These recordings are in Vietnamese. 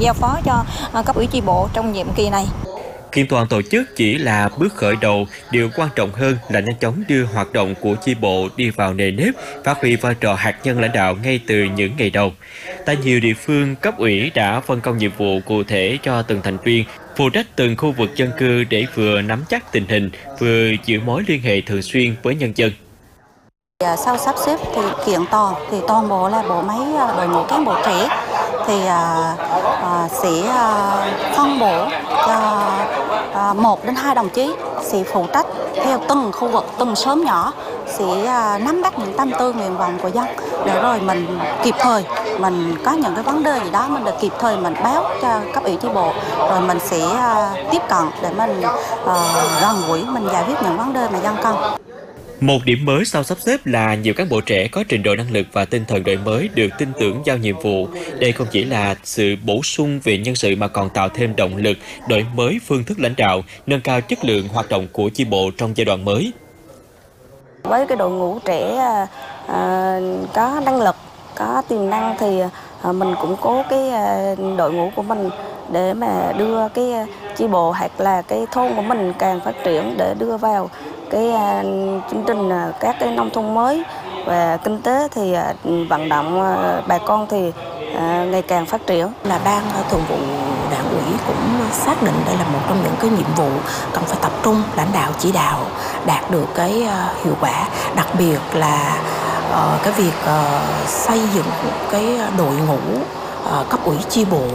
giao phó cho cấp ủy chi bộ trong nhiệm kỳ này. Kiện toàn tổ chức chỉ là bước khởi đầu, điều quan trọng hơn là nhanh chóng đưa hoạt động của chi bộ đi vào nề nếp, phát huy vai trò hạt nhân lãnh đạo ngay từ những ngày đầu. Tại nhiều địa phương, cấp ủy đã phân công nhiệm vụ cụ thể cho từng thành viên, phụ trách từng khu vực dân cư để vừa nắm chắc tình hình, vừa giữ mối liên hệ thường xuyên với nhân dân. Sau sắp xếp thì kiện toàn thì toàn bộ là bộ máy đội ngũ cán bộ trẻ thì sẽ phân bổ cho 1 đến 2 đồng chí sẽ phụ trách theo từng khu vực, từng xóm nhỏ, sẽ nắm bắt những tâm tư nguyện vọng của dân để rồi mình kịp thời, mình có những cái vấn đề gì đó mình được kịp thời mình báo cho cấp ủy chi bộ, rồi mình sẽ tiếp cận để mình gần gũi, mình giải quyết những vấn đề mà dân cần. Một điểm mới sau sắp xếp là nhiều cán bộ trẻ có trình độ năng lực và tinh thần đổi mới được tin tưởng giao nhiệm vụ. Đây không chỉ là sự bổ sung về nhân sự mà còn tạo thêm động lực, đổi mới phương thức lãnh đạo, nâng cao chất lượng hoạt động của chi bộ trong giai đoạn mới. Với cái đội ngũ trẻ có năng lực, có tiềm năng thì mình củng cố cái đội ngũ của mình để mà đưa cái chi bộ hoặc là cái thôn của mình càng phát triển, để đưa vào cái chương trình các cái nông thôn mới và kinh tế thì vận động bà con thì ngày càng phát triển. Là Ban Thường vụ Đảng ủy cũng xác định đây là một trong những cái nhiệm vụ cần phải tập trung lãnh đạo chỉ đạo đạt được cái hiệu quả, đặc biệt là cái việc xây dựng cái đội ngũ cấp ủy chi bộ,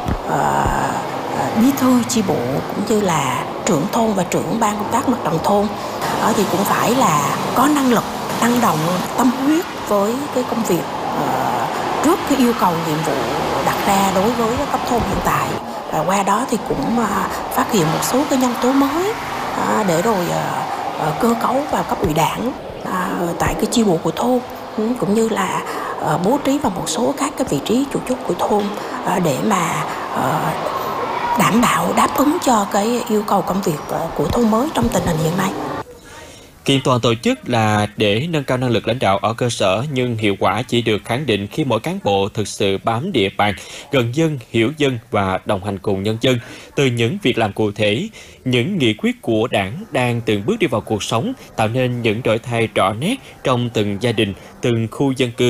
bí thư chi bộ cũng như là trưởng thôn và trưởng ban công tác mặt trận thôn thì cũng phải là có năng lực, năng động, tâm huyết với cái công việc trước cái yêu cầu nhiệm vụ đặt ra đối với cấp thôn hiện tại. Và qua đó thì cũng phát hiện một số cái nhân tố mới để rồi cơ cấu vào cấp ủy đảng tại cái chi bộ của thôn, cũng như là bố trí vào một số các cái vị trí chủ chốt của thôn để mà đảm bảo đáp ứng cho cái yêu cầu công việc của thôn mới trong tình hình hiện nay. Kiện toàn tổ chức là để nâng cao năng lực lãnh đạo ở cơ sở, nhưng hiệu quả chỉ được khẳng định khi mỗi cán bộ thực sự bám địa bàn, gần dân, hiểu dân và đồng hành cùng nhân dân. Từ những việc làm cụ thể, những nghị quyết của Đảng đang từng bước đi vào cuộc sống, tạo nên những đổi thay rõ nét trong từng gia đình, từng khu dân cư.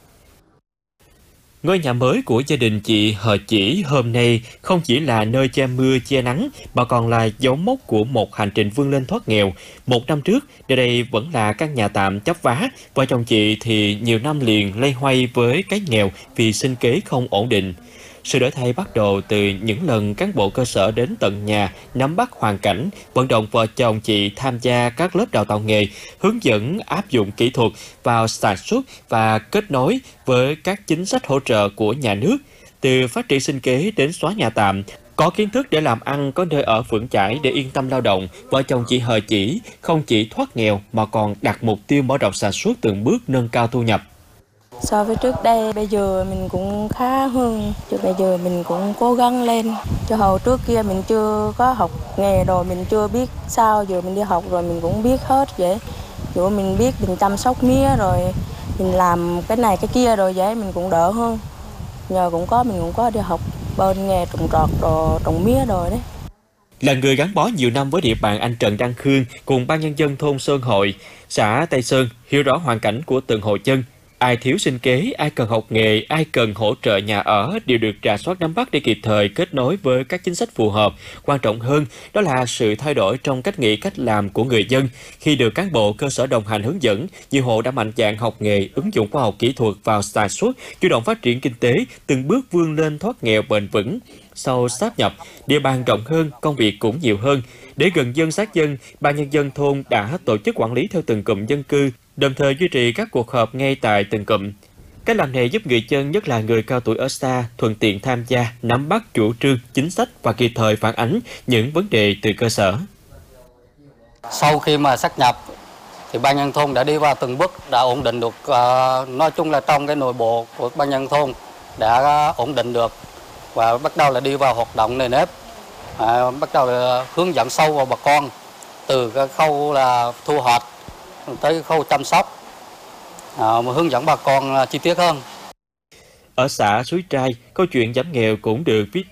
Ngôi nhà mới của gia đình chị Hờ Chỉ hôm nay không chỉ là nơi che mưa che nắng mà còn là dấu mốc của một hành trình vươn lên thoát nghèo. Một năm trước, nơi đây vẫn là căn nhà tạm chắp vá. Vợ chồng chị thì nhiều năm liền loay hoay với cái nghèo vì sinh kế không ổn định. Sự đổi thay bắt đầu từ những lần cán bộ cơ sở đến tận nhà, nắm bắt hoàn cảnh, vận động vợ chồng chị tham gia các lớp đào tạo nghề, hướng dẫn áp dụng kỹ thuật vào sản xuất và kết nối với các chính sách hỗ trợ của nhà nước. Từ phát triển sinh kế đến xóa nhà tạm, có kiến thức để làm ăn, có nơi ở vững chãi để yên tâm lao động, vợ chồng chị Hờ Chỉ không chỉ thoát nghèo mà còn đặt mục tiêu mở rộng sản xuất, từng bước nâng cao thu nhập. So với trước đây, bây giờ mình cũng khá hơn, chứ bây giờ mình cũng cố gắng lên. Chứ hồi trước kia mình chưa có học nghề rồi, mình chưa biết sao, giờ mình đi học rồi mình cũng biết hết vậy. Giờ mình biết mình chăm sóc mía rồi, mình làm cái này cái kia rồi vậy mình cũng đỡ hơn. Nhờ mình cũng có đi học bên nghề trồng trọt, trồng mía rồi đấy. Là người gắn bó nhiều năm với địa bàn, anh Trần Đăng Khương cùng ban nhân dân thôn Sơn Hội, xã Tây Sơn hiểu rõ hoàn cảnh của từng hộ dân. Ai thiếu sinh kế, ai cần học nghề, ai cần hỗ trợ nhà ở đều được rà soát nắm bắt để kịp thời kết nối với các chính sách phù hợp. Quan trọng hơn, đó là sự thay đổi trong cách nghĩ, cách làm của người dân. Khi được cán bộ cơ sở đồng hành hướng dẫn, nhiều hộ đã mạnh dạn học nghề, ứng dụng khoa học kỹ thuật vào sản xuất, chủ động phát triển kinh tế, từng bước vươn lên thoát nghèo bền vững. Sau sáp nhập, địa bàn rộng hơn, công việc cũng nhiều hơn. Để gần dân sát dân, ban nhân dân thôn đã tổ chức quản lý theo từng cụm dân cư, đồng thời duy trì các cuộc họp ngay tại từng cụm. Cách làm này giúp người dân, nhất là người cao tuổi ở xa, thuận tiện tham gia, nắm bắt chủ trương, chính sách và kịp thời phản ánh những vấn đề từ cơ sở. Sau khi mà sát nhập, thì ban nhân thôn đã đi vào từng bước, đã ổn định được, nói chung là trong cái nội bộ của ban nhân thôn đã ổn định được và bắt đầu là đi vào hoạt động nề nếp, bắt đầu là hướng dẫn sâu vào bà con từ cái khâu là thu hoạch tới khâu chăm sóc, hướng dẫn bà con chi tiết hơn. Ở xã Suối Trai, câu chuyện giảm nghèo cũng được viết